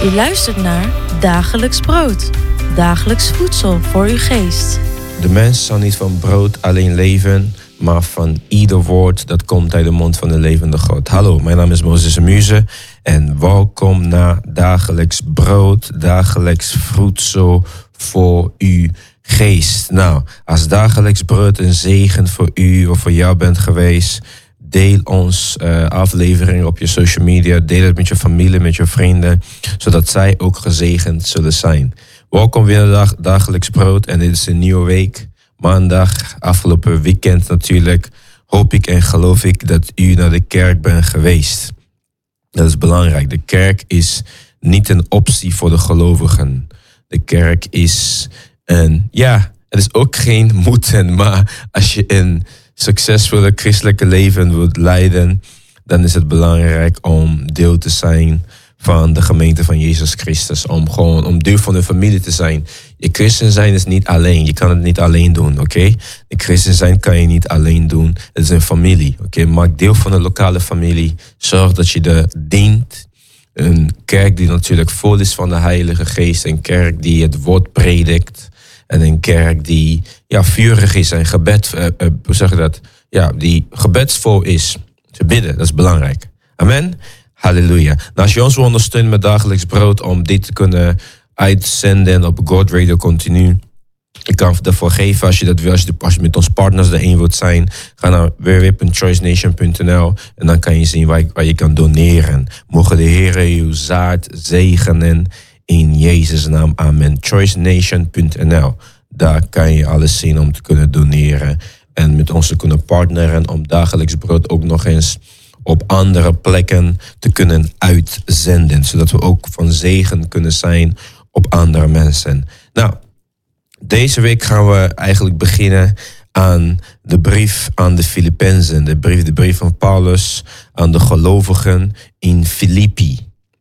U luistert naar Dagelijks Brood. Dagelijks voedsel voor uw geest. De mens zal niet van brood alleen leven, maar van ieder woord dat komt uit de mond van de levende God. Hallo, mijn naam is Moses Muze en welkom naar Dagelijks Brood, dagelijks voedsel voor uw geest. Nou, als Dagelijks Brood een zegen voor u of voor jou bent geweest, deel ons aflevering op je social media. Deel het met je familie, met je vrienden, zodat zij ook gezegend zullen zijn. Welkom weer naar Dagelijks Brood en dit is een nieuwe week. Maandag, afgelopen weekend natuurlijk, hoop ik en geloof ik dat u naar de kerk bent geweest. Dat is belangrijk. De kerk is niet een optie voor de gelovigen. De kerk is het is ook geen moeten, maar als je een succesvolle christelijke leven wilt leiden, dan is het belangrijk om deel te zijn van de gemeente van Jezus Christus. Om deel van de familie te zijn. Je christen zijn is niet alleen. Je kan het niet alleen doen, oké? De christen zijn kan je niet alleen doen. Het is een familie, oké? Maak deel van de lokale familie. Zorg dat je er dient. Een kerk die natuurlijk vol is van de Heilige Geest. Een kerk die het woord predikt. En een kerk die vurig is en die gebedsvol is. Te bidden, dat is belangrijk. Amen. Halleluja. Nou, als je ons wil ondersteunen met Dagelijks Brood om dit te kunnen uitzenden op God Radio Continu. Ik kan ervoor geven als je dat wil. Als je met ons partners erin wilt zijn, ga naar www.choicenation.nl en dan kan je zien waar je kan doneren. Mogen de Heer uw zaad zegenen in Jezus' naam. Amen. choicenation.nl. Daar kan je alles zien om te kunnen doneren en met ons te kunnen partneren om Dagelijks Brood ook nog eens op andere plekken te kunnen uitzenden. Zodat we ook van zegen kunnen zijn op andere mensen. Nou, deze week gaan we eigenlijk beginnen aan de brief aan de Filippenzen. De brief van Paulus aan de gelovigen in Filippi.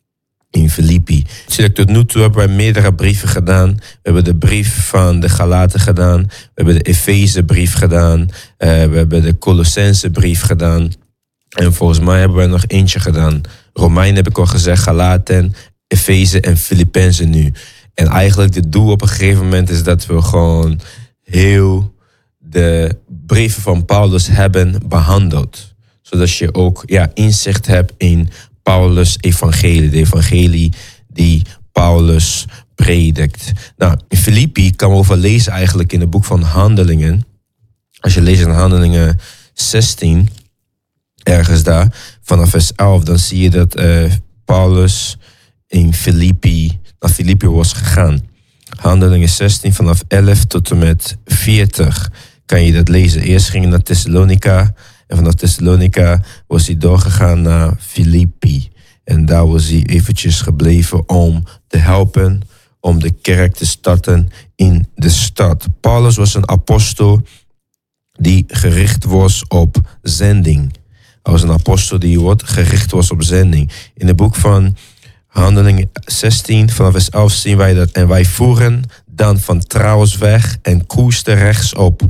Natuurlijk, tot nu toe hebben wij meerdere brieven gedaan. We hebben de brief van de Galaten gedaan. We hebben de Efezebrief gedaan. We hebben de Colossensebrief gedaan. En volgens mij hebben we nog eentje gedaan. Romeinen heb ik al gezegd, Galaten, Efeze en Filippenzen nu. En eigenlijk het doel op een gegeven moment is dat we gewoon heel de brieven van Paulus hebben behandeld. Zodat je ook inzicht hebt in Paulus' evangelie. De evangelie die Paulus predikt. Nou, in Filippi kan we over lezen eigenlijk in het boek van Handelingen. Als je leest in Handelingen 16... ergens daar, vanaf vers 11, dan zie je dat Paulus in Filippi naar Filippi was gegaan. Handelingen 16, vanaf 11 tot en met 40 kan je dat lezen. Eerst ging hij naar Thessalonica en vanaf Thessalonica was hij doorgegaan naar Filippi. En daar was hij eventjes gebleven om te helpen, om de kerk te starten in de stad. Paulus was een apostel die gericht was op zending. Hij was een apostel die gericht was op zending. In het boek van Handelingen 16, vanaf vers 11 zien wij dat. En wij voeren dan van Troas weg en koersten rechts op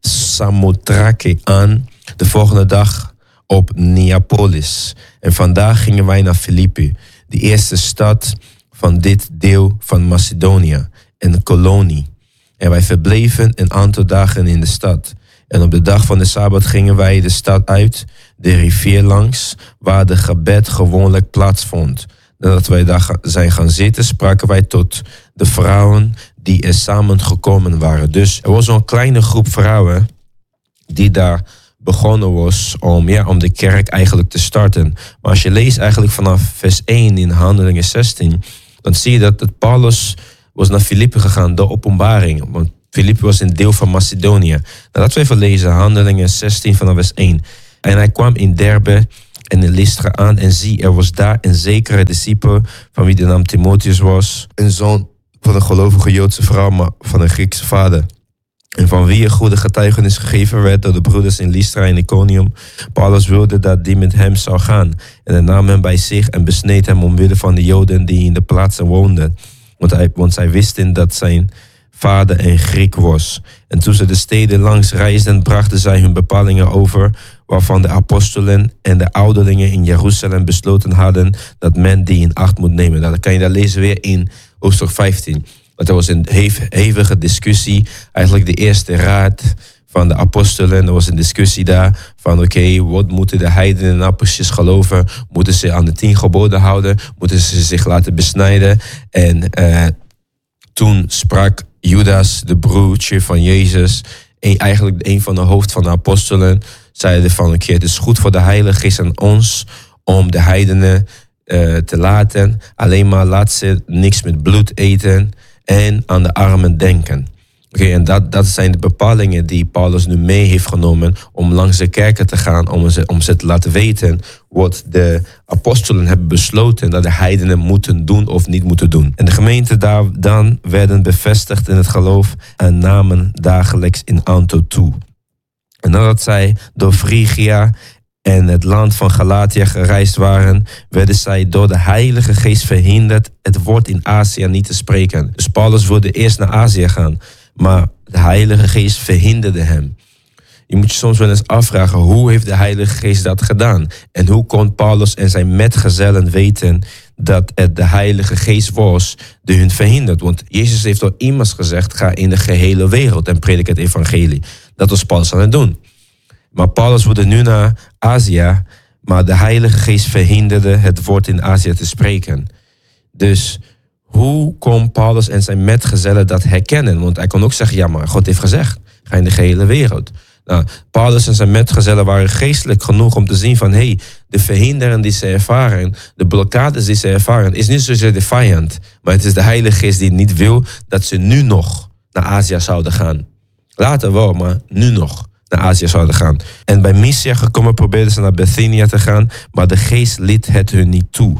Samothrake aan. De volgende dag op Neapolis. En vandaag gingen wij naar Filippi, de eerste stad van dit deel van Macedonië, en kolonie. En wij verbleven een aantal dagen in de stad. En op de dag van de Sabbat gingen wij de stad uit, de rivier langs, waar de gebed gewoonlijk plaatsvond. Nadat wij daar zijn gaan zitten, spraken wij tot de vrouwen die er samengekomen waren. Dus er was zo'n kleine groep vrouwen die daar begonnen was om de kerk eigenlijk te starten. Maar als je leest eigenlijk vanaf vers 1 in Handelingen 16, dan zie je dat Paulus was naar Filippi gegaan door openbaring. Want Filippi was een deel van Macedonië. Nou, laten we even lezen, Handelingen 16 vanaf vers 1. En hij kwam in Derbe en in Lystra aan en zie, er was daar een zekere discipel van wie de naam Timotheus was, een zoon van een gelovige Joodse vrouw, maar van een Griekse vader. En van wie een goede getuigenis gegeven werd door de broeders in Lystra en Iconium. Paulus wilde dat die met hem zou gaan. En hij nam hem bij zich en besneed hem omwille van de Joden die in de plaatsen woonden. Want zij wisten dat zijn vader een Griek was. En toen ze de steden langs reisden, brachten zij hun bepalingen over, waarvan de apostelen en de ouderlingen in Jeruzalem besloten hadden dat men die in acht moet nemen. Dan kan je dat lezen weer in hoofdstuk 15. Want er was een hevige discussie, eigenlijk de eerste raad van de apostelen. Er was een discussie daar van wat moeten de heidenen nou precies geloven? Moeten ze aan de 10 geboden houden? Moeten ze zich laten besnijden? En toen sprak Judas, de broertje van Jezus, eigenlijk een van de hoofd van de apostelen, zeiden van het is goed voor de Heilige Geest aan ons om de heidenen te laten. Alleen maar laat ze niks met bloed eten en aan de armen denken. En dat zijn de bepalingen die Paulus nu mee heeft genomen om langs de kerken te gaan, om ze te laten weten wat de apostelen hebben besloten dat de heidenen moeten doen of niet moeten doen. En de gemeenten daar dan werden bevestigd in het geloof en namen dagelijks in aantal toe. En nadat zij door Phrygia en het land van Galatië gereisd waren, werden zij door de Heilige Geest verhinderd het woord in Azië niet te spreken. Dus Paulus wilde eerst naar Azië gaan, maar de Heilige Geest verhinderde hem. Je moet je soms wel eens afvragen, hoe heeft de Heilige Geest dat gedaan? En hoe kon Paulus en zijn metgezellen weten dat het de Heilige Geest was die hun verhindert? Want Jezus heeft door immers gezegd, ga in de gehele wereld en predik het evangelie. Dat was Paulus aan het doen. Maar Paulus wilde nu naar Azië, maar de Heilige Geest verhinderde het woord in Azië te spreken. Dus hoe kon Paulus en zijn metgezellen dat herkennen? Want hij kon ook zeggen, ja, maar God heeft gezegd, ga in de gehele wereld. Nou, Paulus en zijn metgezellen waren geestelijk genoeg om te zien van, de verhinderen die ze ervaren, de blokkades die ze ervaren, is niet zozeer de vijand, maar het is de Heilige Geest die niet wil dat ze nu nog naar Azië zouden gaan. Later wel, maar nu nog naar Azië zouden gaan. En bij Mysia gekomen probeerden ze naar Bithynia te gaan, maar de Geest liet het hun niet toe.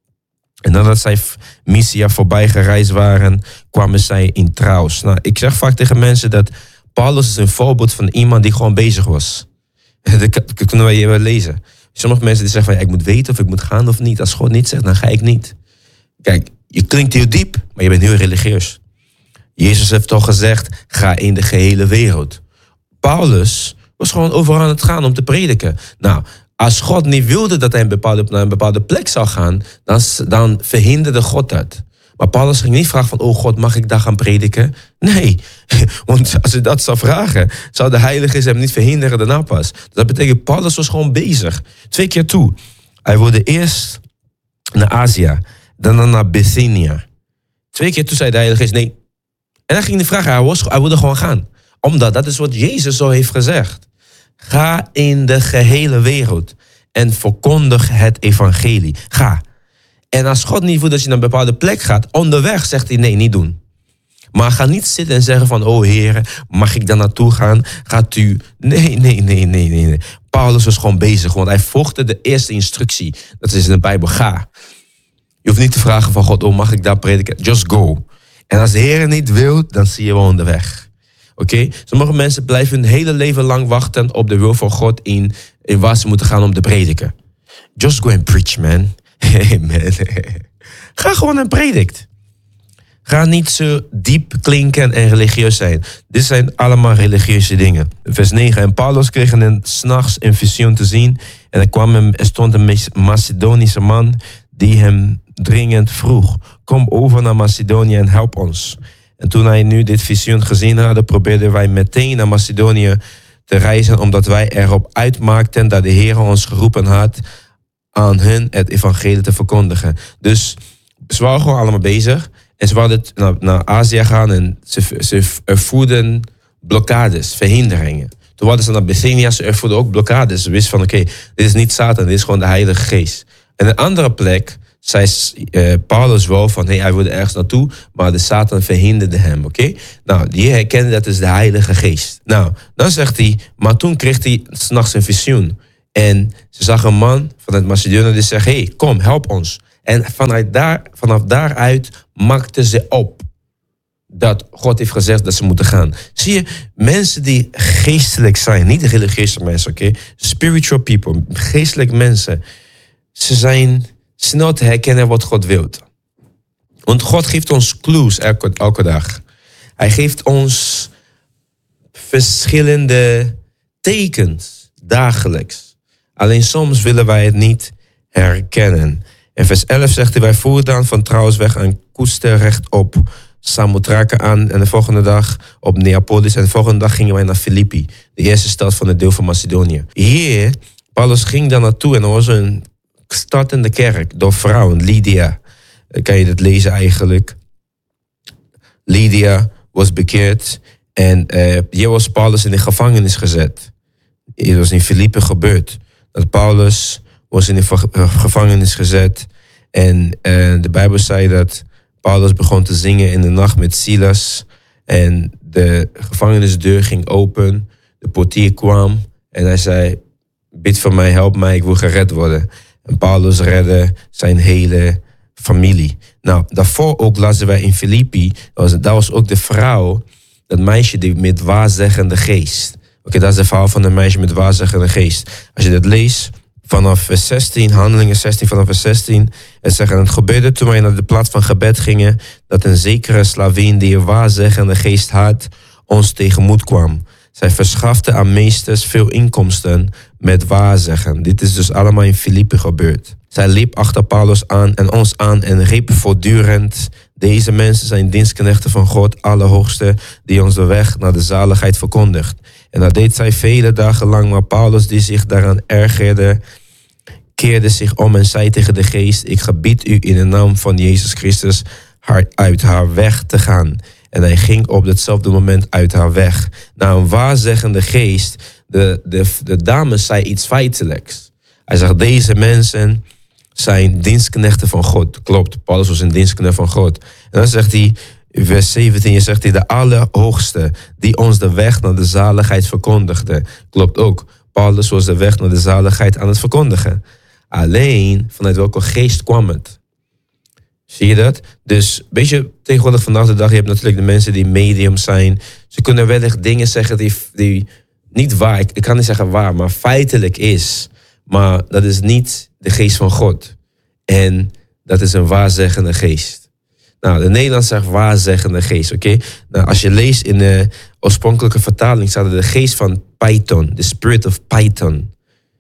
En nadat zij Mysia voorbij gereisd waren, kwamen zij in Troas. Nou, ik zeg vaak tegen mensen dat Paulus is een voorbeeld van iemand die gewoon bezig was. Dat kunnen wij hier lezen. Sommige mensen die zeggen van, ik moet weten of ik moet gaan of niet. Als God niet zegt, dan ga ik niet. Kijk, je klinkt heel diep, maar je bent heel religieus. Jezus heeft toch gezegd, ga in de gehele wereld. Paulus was gewoon overal aan het gaan om te prediken. Nou, als God niet wilde dat hij naar een bepaalde plek zou gaan, dan verhinderde God dat. Maar Paulus ging niet vragen van, God, mag ik daar gaan prediken? Nee, want als hij dat zou vragen, zou de Heilige Geest hem niet verhinderen daarna pas. Dus dat betekent, Paulus was gewoon bezig. 2 keer toe. Hij wilde eerst naar Azië, dan naar Bithynia. 2 keer toe zei de Heilige Geest nee. En hij ging niet vragen, hij wilde gewoon gaan. Omdat dat is wat Jezus zo heeft gezegd. Ga in de gehele wereld en verkondig het evangelie. Ga. En als God niet wil dat je naar een bepaalde plek gaat, onderweg zegt hij nee, niet doen. Maar ga niet zitten en zeggen van, Heer, mag ik daar naartoe gaan? Gaat u... Nee. Paulus was gewoon bezig, want hij volgde de eerste instructie. Dat is in de Bijbel, ga. Je hoeft niet te vragen van God, mag ik daar prediken? Just go. En als de Heer niet wil, dan zie je wel onderweg. Oké? Sommige mensen blijven hun hele leven lang wachten op de wil van God in waar ze moeten gaan om te prediken. Just go and preach, man. Amen. Ga gewoon en predikt. Ga niet zo diep klinken en religieus zijn. Dit zijn allemaal religieuze dingen. Vers 9. En Paulus kreeg 's nachts een visioen te zien. En er stond een Macedonische man die hem dringend vroeg, kom over naar Macedonië en help ons. En toen hij nu dit visioen gezien had, probeerden wij meteen naar Macedonië te reizen, omdat wij erop uitmaakten dat de Heer ons geroepen had aan hen het evangelie te verkondigen. Dus ze waren gewoon allemaal bezig. En ze wilden naar Azië gaan en ze ervoerden blokkades, verhinderingen. Toen wilden ze naar Bithynia, ze ervoerden ook blokkades. Ze wisten van dit is niet Satan, dit is gewoon de Heilige Geest. En een andere plek zei Paulus wel van hij wilde ergens naartoe, maar de Satan verhinderde hem. Oké? Nou, die herkende dat is de Heilige Geest. Nou, dan zegt hij, maar toen kreeg hij 's nachts een visioen. En ze zag een man van het Macedonië die zegt, kom, help ons. En vanaf daaruit maakten ze op dat God heeft gezegd dat ze moeten gaan. Zie je, mensen die geestelijk zijn, niet de religieuze mensen, oké? Spiritual people, geestelijk mensen, ze zijn snel te herkennen wat God wil. Want God geeft ons clues elke dag. Hij geeft ons verschillende tekens dagelijks. Alleen soms willen wij het niet herkennen. In vers 11 zegt hij, wij voeren dan van Troas weg aan Koester rechtop Samothrake aan en de volgende dag op Neapolis en de volgende dag gingen wij naar Filippi, de eerste stad van het deel van Macedonië. Hier, Paulus ging daar naartoe en er was een startende kerk door vrouwen, Lydia. Dan kan je dat lezen eigenlijk. Lydia was bekeerd en hier was Paulus in de gevangenis gezet. Het was in Filippi gebeurd. Dat Paulus was in de gevangenis gezet en de Bijbel zei dat Paulus begon te zingen in de nacht met Silas en de gevangenisdeur ging open. De portier kwam en hij zei, bid voor mij, help mij, ik wil gered worden. En Paulus redde zijn hele familie. Nou, daarvoor ook lazen wij in Filippi, dat was ook de vrouw, dat meisje die met waarzeggende geest. Oké, dat is de verhaal van een meisje met waarzeggende geest. Als je dat leest, vanaf vers 16, Handelingen 16, vanaf vers 16. Het zegt, en het gebeurde toen wij naar de plaats van gebed gingen, dat een zekere slavin die een waarzeggende geest had, ons tegemoet kwam. Zij verschafte aan meesters veel inkomsten met waarzeggen. Dit is dus allemaal in Filippi gebeurd. Zij liep achter Paulus aan en ons aan en riep voortdurend, deze mensen zijn dienstknechten van God, Allerhoogste, die ons de weg naar de zaligheid verkondigt. En dat deed zij vele dagen lang, maar Paulus, die zich daaraan ergerde, keerde zich om en zei tegen de geest, ik gebied u in de naam van Jezus Christus uit haar weg te gaan. En hij ging op hetzelfde moment uit haar weg. Nou, een waarzeggende geest, de dame zei iets feitelijks. Hij zegt, deze mensen zijn dienstknechten van God. Klopt, Paulus was een dienstknecht van God. En dan zegt hij, vers 17, zegt hij, de Allerhoogste, die ons de weg naar de zaligheid verkondigde. Klopt ook, Paulus was de weg naar de zaligheid aan het verkondigen. Alleen, vanuit welke geest kwam het? Zie je dat? Dus, weet je, tegenwoordig vandaag de dag, je hebt natuurlijk de mensen die medium zijn. Ze kunnen wellicht dingen zeggen die niet waar, ik kan niet zeggen waar, maar feitelijk is. Maar dat is niet de geest van God. En dat is een waarzeggende geest. Nou, de Nederlands zegt waarzeggende geest, oké? Nou, als je leest in de oorspronkelijke vertaling staat er de geest van Python, the spirit of Python.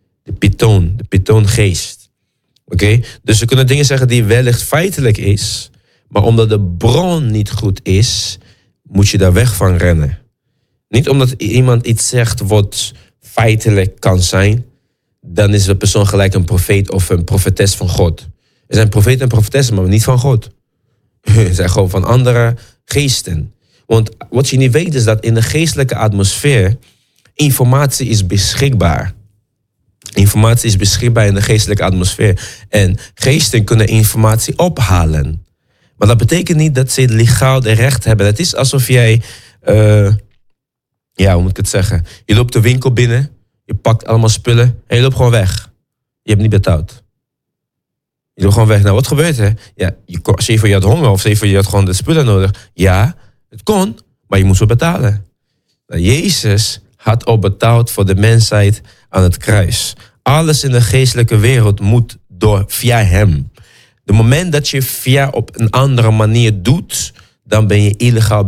De Python-geest. Oké? Dus we kunnen dingen zeggen die wellicht feitelijk is, maar omdat de bron niet goed is, moet je daar weg van rennen. Niet omdat iemand iets zegt wat feitelijk kan zijn, dan is de persoon gelijk een profeet of een profetes van God. Er zijn profeten en profetessen, maar niet van God. Ze zijn gewoon van andere geesten. Want wat je niet weet is dat in de geestelijke atmosfeer informatie is beschikbaar. Informatie is beschikbaar in de geestelijke atmosfeer. En geesten kunnen informatie ophalen. Maar dat betekent niet dat ze legaal de recht hebben. Het is alsof jij, hoe moet ik het zeggen? Je loopt de winkel binnen, je pakt allemaal spullen en je loopt gewoon weg. Je hebt niet betaald. Je loopt gewoon weg. Nou, wat gebeurt er? Ja, je had honger of je had gewoon de spullen nodig. Ja, het kon, maar je moest wel betalen. Nou, Jezus had al betaald voor de mensheid aan het kruis. Alles in de geestelijke wereld moet via hem. De moment dat je via op een andere manier doet, dan ben je illegaal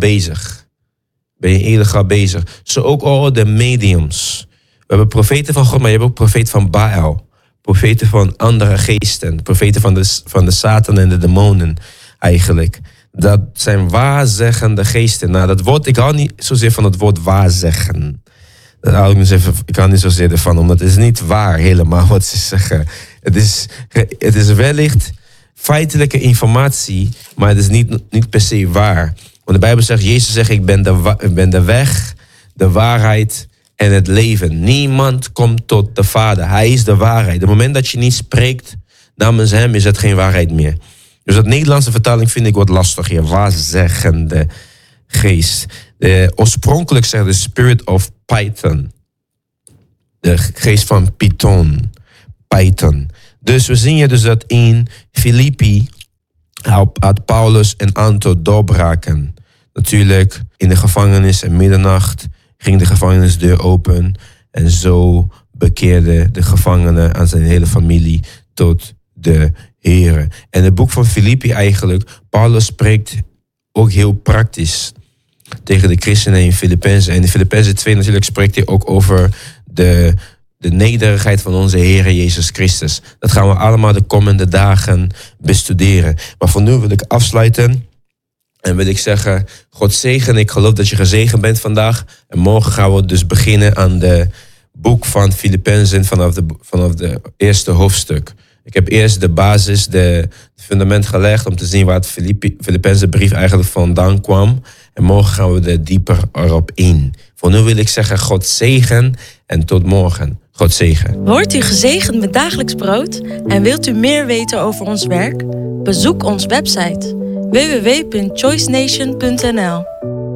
bezig. Zo ook al de mediums. We hebben profeten van God, maar je hebt ook profeten van Baal. Profeten van andere geesten. Profeten van de Satan en de demonen eigenlijk. Dat zijn waarzeggende geesten. Nou, dat woord, ik hou niet zozeer van het woord waarzeggen. Ik hou niet zozeer ervan, omdat het is niet waar helemaal wat ze zeggen. Het is wellicht feitelijke informatie, maar het is niet per se waar. Want de Bijbel zegt, Jezus zegt, ik ben de weg, de waarheid en het leven. Niemand komt tot de Vader. Hij is de waarheid. Het moment dat je niet spreekt namens hem, is het geen waarheid meer. Dus dat Nederlandse vertaling vind ik wat lastig hier. Waarzeggende geest. Oorspronkelijk zegt de spirit of Python. De geest van Python. Dus we zien hier dus dat in Filippi had Paulus een aantal doorbraken. Natuurlijk in de gevangenis en middernacht ging de gevangenisdeur open. En zo bekeerde de gevangene aan zijn hele familie tot de Here. En het boek van Filippi eigenlijk, Paulus spreekt ook heel praktisch tegen de christenen in Filippenzen. En in Filippenzen 2 natuurlijk spreekt hij ook over de de nederigheid van onze Heer Jezus Christus. Dat gaan we allemaal de komende dagen bestuderen. Maar voor nu wil ik afsluiten en wil ik zeggen, God zegen. Ik geloof dat je gezegend bent vandaag. En morgen gaan we dus beginnen aan de boek van Filippenzen vanaf de eerste hoofdstuk. Ik heb eerst de basis, de fundament gelegd om te zien waar het Filippenzen brief eigenlijk vandaan kwam. En morgen gaan we er dieper erop in. Voor nu wil ik zeggen, God zegen en tot morgen. God zegen. Wordt u gezegend met dagelijks brood en wilt u meer weten over ons werk? Bezoek ons website www.choicenation.nl.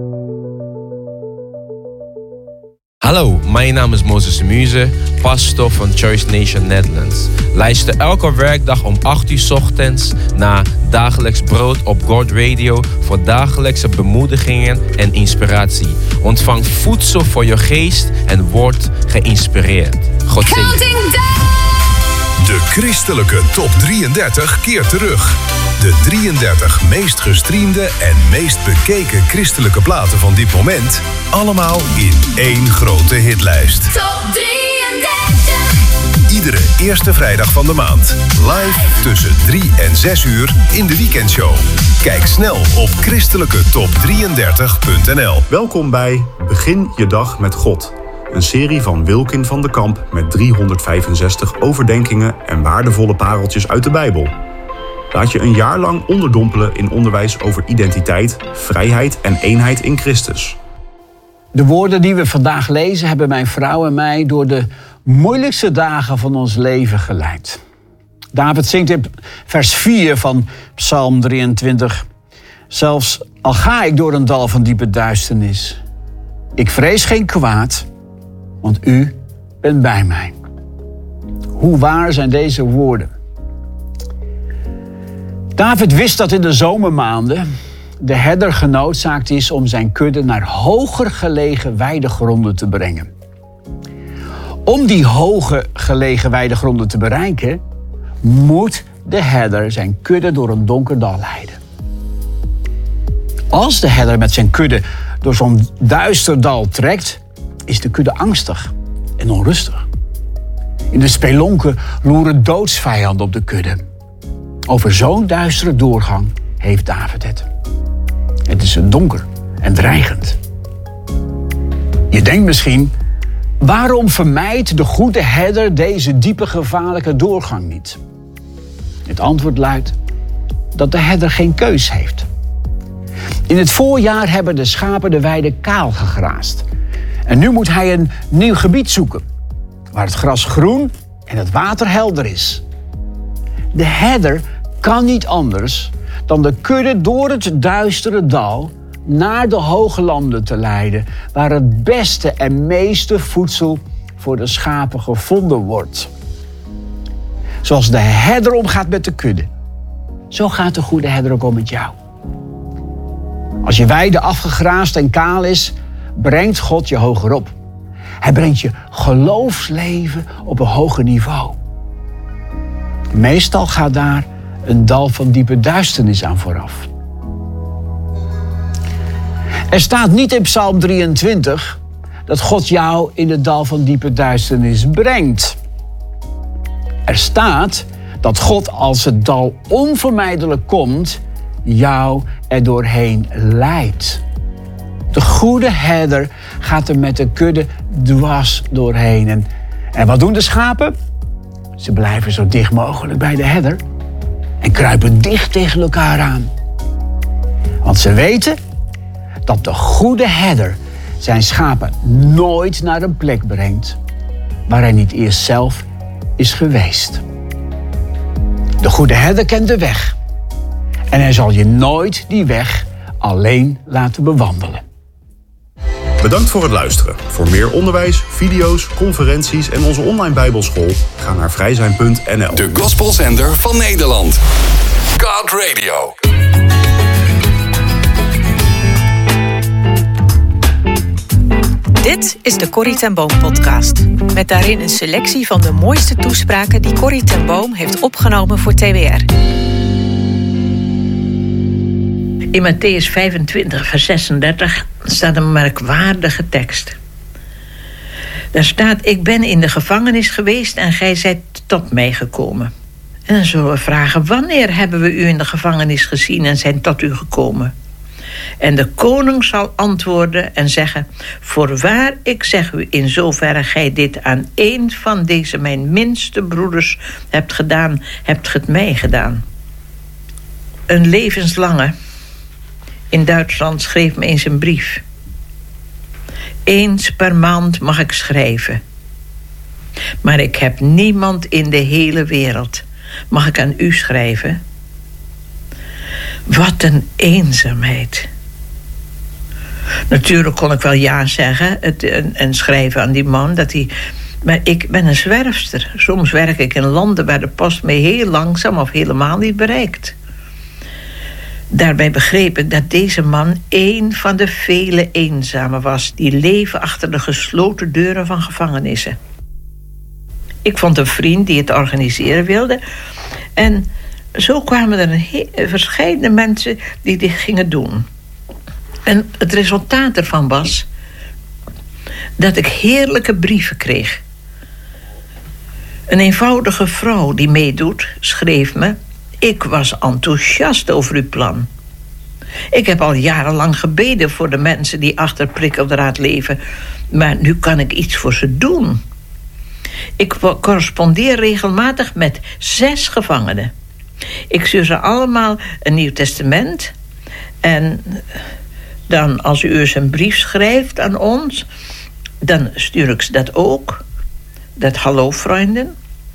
Hallo, mijn naam is Moses Muze, pastor van Choice Nation Netherlands. Luister elke werkdag om 8 uur 's ochtends naar Dagelijks Brood op God Radio voor dagelijkse bemoedigingen en inspiratie. Ontvang voedsel voor je geest en word geïnspireerd. God zegen. De christelijke top 33 keert terug. De 33 meest gestreamde en meest bekeken christelijke platen van dit moment. Allemaal in één grote hitlijst. Top 33. Iedere eerste vrijdag van de maand. Live tussen 3 en 6 uur in de weekendshow. Kijk snel op christelijketop33.nl. Welkom bij Begin je dag met God. Een serie van Wilkin van de Kamp met 365 overdenkingen en waardevolle pareltjes uit de Bijbel. Laat je een jaar lang onderdompelen in onderwijs over identiteit, vrijheid en eenheid in Christus. De woorden die we vandaag lezen hebben mijn vrouw en mij door de moeilijkste dagen van ons leven geleid. David zingt in vers 4 van Psalm 23. Zelfs al ga ik door een dal van diepe duisternis, ik vrees geen kwaad, want u bent bij mij. Hoe waar zijn deze woorden? David wist dat in de zomermaanden de herder genoodzaakt is om zijn kudde naar hoger gelegen weidegronden te brengen. Om die hoger gelegen weidegronden te bereiken, moet de herder zijn kudde door een donker dal leiden. Als de herder met zijn kudde door zo'n duister dal trekt, is de kudde angstig en onrustig. In de spelonken loeren doodsvijanden op de kudde. Over zo'n duistere doorgang heeft David het. Het is donker en dreigend. Je denkt misschien, waarom vermijdt de goede herder deze diepe gevaarlijke doorgang niet? Het antwoord luidt dat de herder geen keus heeft. In het voorjaar hebben de schapen de weide kaal gegraast. En nu moet hij een nieuw gebied zoeken, waar het gras groen en het water helder is. De herder kan niet anders dan de kudde door het duistere dal naar de hoge landen te leiden, waar het beste en meeste voedsel voor de schapen gevonden wordt. Zoals de herder omgaat met de kudde, zo gaat de goede herder ook om met jou. Als je weide afgegraasd en kaal is, brengt God je hoger op. Hij brengt je geloofsleven op een hoger niveau. Meestal gaat daar een dal van diepe duisternis aan vooraf. Er staat niet in Psalm 23 dat God jou in het dal van diepe duisternis brengt. Er staat dat God, als het dal onvermijdelijk komt, jou er doorheen leidt. De goede herder gaat er met de kudde dwars doorheen. En wat doen de schapen? Ze blijven zo dicht mogelijk bij de herder en kruipen dicht tegen elkaar aan. Want ze weten dat de goede herder zijn schapen nooit naar een plek brengt waar hij niet eerst zelf is geweest. De goede herder kent de weg en hij zal je nooit die weg alleen laten bewandelen. Bedankt voor het luisteren. Voor meer onderwijs, video's, conferenties en onze online bijbelschool ga naar vrijzijn.nl. De gospelzender van Nederland. God Radio. Dit is de Corrie ten Boom podcast. Met daarin een selectie van de mooiste toespraken die Corrie ten Boom heeft opgenomen voor TWR. In Mattheüs 25, vers 36 staat een merkwaardige tekst. Daar staat: ik ben in de gevangenis geweest en gij zijt tot mij gekomen. En dan zullen we vragen: wanneer hebben we u in de gevangenis gezien en zijn tot u gekomen? En de koning zal antwoorden en zeggen: voorwaar, ik zeg u, in zoverre gij dit aan één van deze mijn minste broeders hebt gedaan, hebt ge het mij gedaan. Een levenslange in Duitsland schreef me eens een brief. Eens per maand mag ik schrijven. Maar ik heb niemand in de hele wereld. Mag ik aan u schrijven? Wat een eenzaamheid. Natuurlijk kon ik wel ja zeggen en schrijven aan die man. Maar ik ben een zwerfster. Soms werk ik in landen waar de post mij heel langzaam of helemaal niet bereikt. Daarbij begreep ik dat deze man één van de vele eenzamen was die leven achter de gesloten deuren van gevangenissen. Ik vond een vriend die het organiseren wilde. En zo kwamen er verschillende mensen die dit gingen doen. En het resultaat ervan was dat ik heerlijke brieven kreeg. Een eenvoudige vrouw die meedoet schreef me: ik was enthousiast over uw plan. Ik heb al jarenlang gebeden voor de mensen die achter prikkeldraad leven, maar nu kan ik iets voor ze doen. Ik correspondeer regelmatig met 6 gevangenen. Ik stuur ze allemaal een Nieuw Testament. En dan, als u eens een brief schrijft aan ons, dan stuur ik ze dat ook. Dat hallo, vrienden.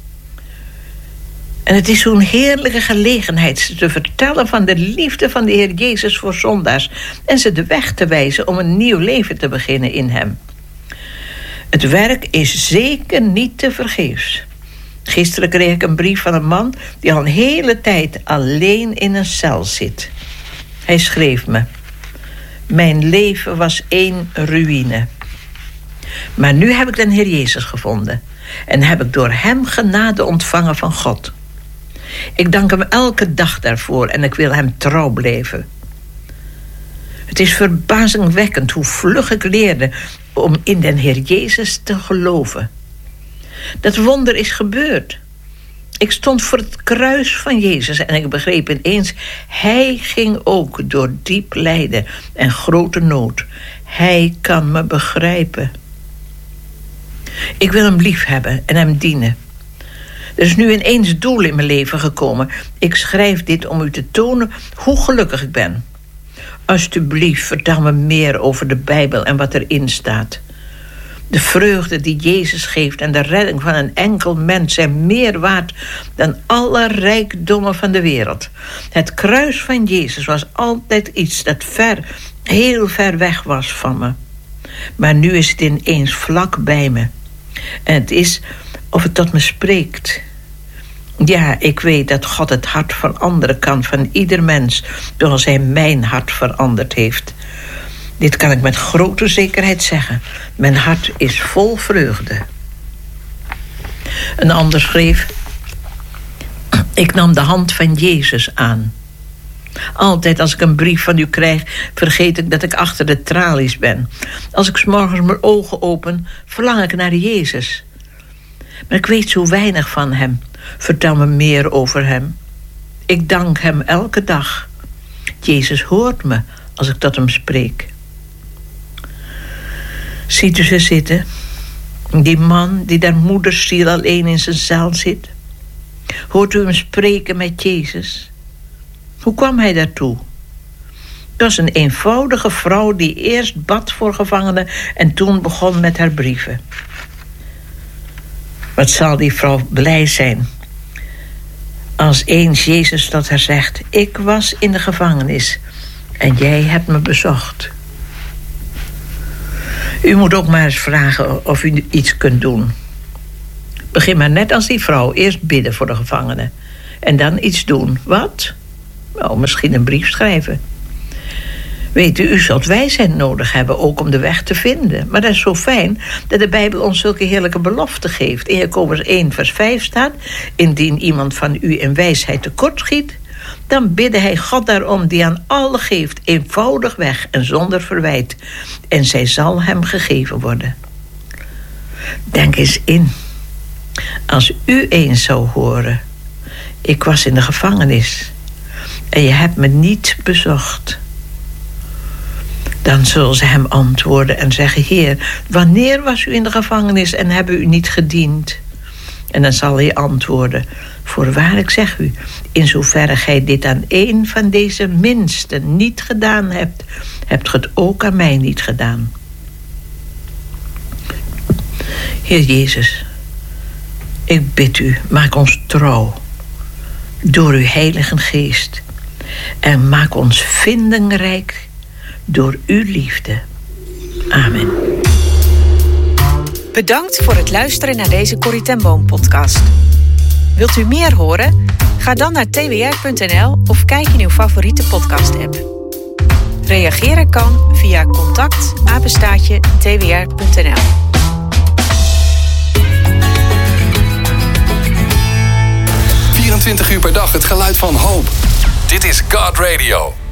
En het is zo'n heerlijke gelegenheid ze te vertellen van de liefde van de Heer Jezus voor zondaars en ze de weg te wijzen om een nieuw leven te beginnen in hem. Het werk is zeker niet te vergeefs. Gisteren kreeg ik een brief van een man die al een hele tijd alleen in een cel zit. Hij schreef me: mijn leven was 1 ruïne. Maar nu heb ik de Heer Jezus gevonden en heb ik door hem genade ontvangen van God. Ik dank hem elke dag daarvoor en ik wil hem trouw blijven. Het is verbazingwekkend hoe vlug ik leerde om in de Heer Jezus te geloven. Dat wonder is gebeurd. Ik stond voor het kruis van Jezus en ik begreep ineens: hij ging ook door diep lijden en grote nood. Hij kan me begrijpen. Ik wil hem lief hebben en hem dienen. Er is nu ineens doel in mijn leven gekomen. Ik schrijf dit om u te tonen hoe gelukkig ik ben. Alsjeblieft, vertel me meer over de Bijbel en wat erin staat. De vreugde die Jezus geeft en de redding van een enkel mens zijn meer waard dan alle rijkdommen van de wereld. Het kruis van Jezus was altijd iets dat heel ver weg was van me. Maar nu is het ineens vlak bij me. En het is of het tot me spreekt. Ja, ik weet dat God het hart veranderen kan van ieder mens, zoals hij mijn hart veranderd heeft. Dit kan ik met grote zekerheid zeggen. Mijn hart is vol vreugde. Een ander schreef: ik nam de hand van Jezus aan. Altijd als ik een brief van u krijg, vergeet ik dat ik achter de tralies ben. Als ik 's morgens mijn ogen open, verlang ik naar Jezus. Maar ik weet zo weinig van hem. Vertel me meer over hem. Ik dank hem elke dag. Jezus hoort me als ik tot hem spreek. Ziet u ze zitten? Die man die daar moedersziel alleen in zijn cel zit. Hoort u hem spreken met Jezus? Hoe kwam hij daartoe? Het was een eenvoudige vrouw die eerst bad voor gevangenen en toen begon met haar brieven. Wat zal die vrouw blij zijn als eens Jezus tot haar zegt: ik was in de gevangenis en jij hebt me bezocht. U moet ook maar eens vragen of u iets kunt doen. Begin maar net als die vrouw. Eerst bidden voor de gevangenen en dan iets doen. Wat? Nou, misschien een brief schrijven. Weet u zult wijsheid nodig hebben, ook om de weg te vinden. Maar dat is zo fijn dat de Bijbel ons zulke heerlijke beloften geeft. In Jacobus 1 vers 5 staat: indien iemand van u in wijsheid tekortschiet, dan bidde hij God daarom, die aan allen geeft, eenvoudig weg en zonder verwijt. En zij zal hem gegeven worden. Denk eens in. Als u eens zou horen: ik was in de gevangenis en je hebt me niet bezocht. Dan zullen ze hem antwoorden en zeggen: Heer, wanneer was u in de gevangenis en hebben u niet gediend? En dan zal hij antwoorden: voorwaar, ik zeg u, in zoverre gij dit aan een van deze minsten niet gedaan hebt, hebt ge het ook aan mij niet gedaan. Heer Jezus, ik bid u, maak ons trouw door uw Heilige Geest en maak ons vindingrijk door uw liefde. Amen. Bedankt voor het luisteren naar deze Corrie ten Boom podcast. Wilt u meer horen? Ga dan naar twr.nl of kijk in uw favoriete podcast-app. Reageren kan via contact@twr.nl. 24 uur per dag het geluid van hoop. Dit is God Radio.